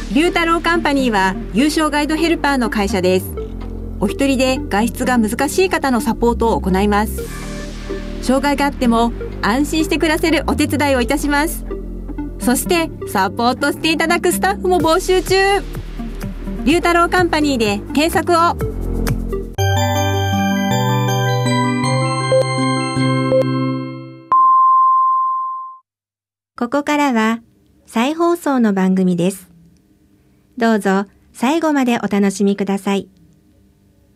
龍太郎カンパニーは有償ガイドヘルパーの会社です。お一人で外出が難しい方のサポートを行います。障害があっても安心して暮らせるお手伝いをいたします。そしてサポートしていただくスタッフも募集中。龍太郎カンパニーで検索を。 ここからは再放送の番組です。どうぞ最後までお楽しみください。